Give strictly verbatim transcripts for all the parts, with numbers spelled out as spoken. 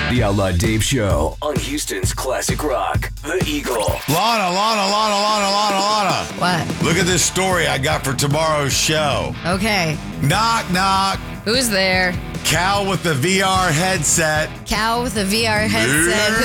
The Outlaw Dave Show on Houston's Classic Rock, The Eagle. Lana, Lana, Lana, Lana, Lana, Lana. What? Look at this story I got for tomorrow's show. Okay. Knock, knock. Who's there? Cal with the V R headset. Cal with a V R headset.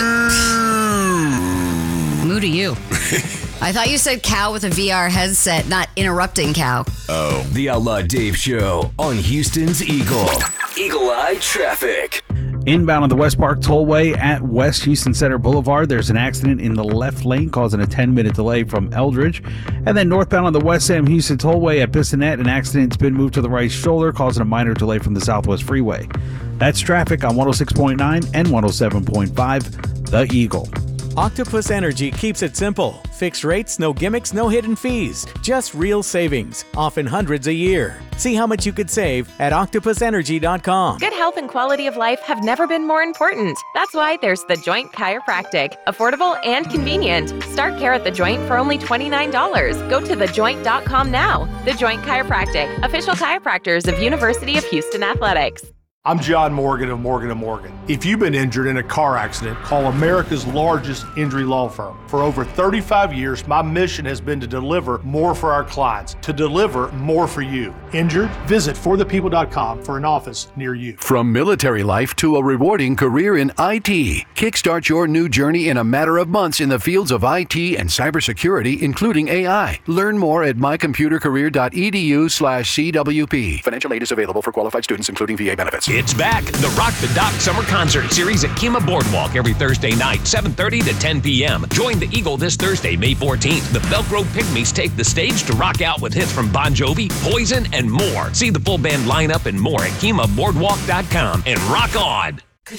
Moo to you. I thought you said Cal with a V R headset, not interrupting Cal. Oh. The Outlaw Dave Show on Houston's Eagle. Eagle Eye Traffic. Inbound on the West Park Tollway at West Houston Center Boulevard, there's an accident in the left lane causing a ten-minute delay from Eldridge. And then northbound on the West Sam Houston Tollway at Bissonnet, an accident's been moved to the right shoulder, causing a minor delay from the Southwest Freeway. That's traffic on one oh six point nine and one oh seven point five, The Eagle. Octopus Energy keeps it simple. Fixed rates, no gimmicks, no hidden fees. Just real savings, often hundreds a year. See how much you could save at octopus energy dot com. Good health and quality of life have never been more important. That's why there's The Joint Chiropractic. Affordable and convenient. Start care at The Joint for only twenty-nine dollars. Go to the joint dot com now. The Joint Chiropractic. Official chiropractors of University of Houston Athletics. I'm John Morgan of Morgan and Morgan. If you've been injured in a car accident, call America's largest injury law firm. For over thirty-five years, my mission has been to deliver more for our clients, to deliver more for you. Injured? Visit for the people dot com for an office near you. From military life to a rewarding career in I T, kickstart your new journey in a matter of months in the fields of I T and cybersecurity, including A I. Learn more at my computer career dot e d u slash c w p. Financial aid is available for qualified students, including V A benefits. It's back. The Rock the Dock Summer Concert Series at Kemah Boardwalk every Thursday night, seven thirty to ten p.m. Join the Eagle this Thursday, May fourteenth. The Velcro Pygmies take the stage to rock out with hits from Bon Jovi, Poison, and more. See the full band lineup and more at kemah boardwalk dot com and rock on.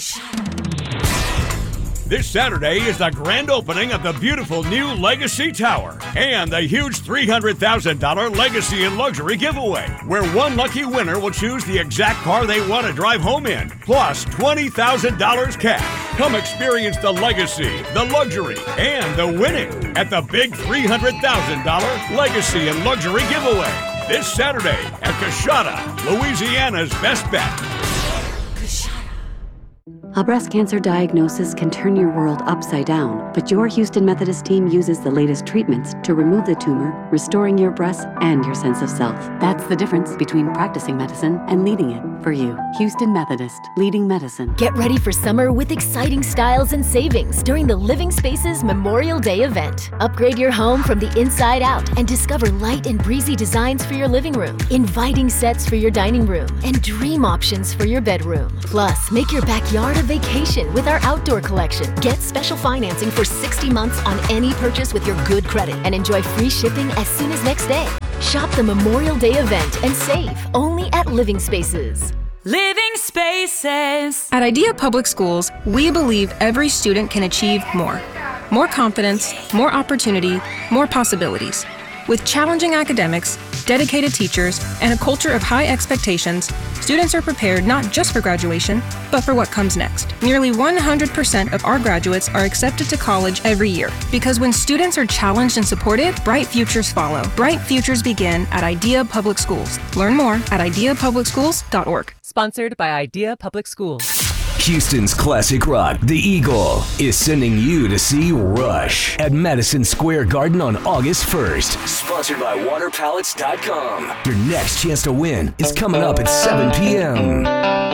This Saturday is the grand opening of the beautiful new Legacy Tower and the huge three hundred thousand dollars Legacy and Luxury giveaway, where one lucky winner will choose the exact car they want to drive home in, plus twenty thousand dollars cash. Come experience the Legacy, the Luxury, and the winning at the big three hundred thousand dollars Legacy and Luxury giveaway this Saturday at Coshada, Louisiana's best bet. A breast cancer diagnosis can turn your world upside down, but your Houston Methodist team uses the latest treatments to remove the tumor, restoring your breasts and your sense of self. That's the difference between practicing medicine and leading it for you. Houston Methodist, leading medicine. Get ready for summer with exciting styles and savings during the Living Spaces Memorial Day event. Upgrade your home from the inside out and discover light and breezy designs for your living room, inviting sets for your dining room, and dream options for your bedroom. Plus, make your backyard a vacation with our outdoor collection. Get special financing for sixty months on any purchase with your good credit and enjoy free shipping as soon as next day. Shop the Memorial Day event and save only at Living Spaces. Living Spaces. At Idea Public Schools, we believe every student can achieve more. More confidence, more opportunity, more possibilities. With challenging academics, dedicated teachers, and a culture of high expectations, students are prepared not just for graduation, but for what comes next. Nearly one hundred percent of our graduates are accepted to college every year, because when students are challenged and supported, bright futures follow. Bright futures begin at Idea Public Schools. Learn more at idea public schools dot org. Sponsored by Idea Public Schools. Houston's Classic Rock, The Eagle, is sending you to see Rush at Madison Square Garden on August first. Sponsored by water pallets dot com. Your next chance to win is coming up at seven p.m.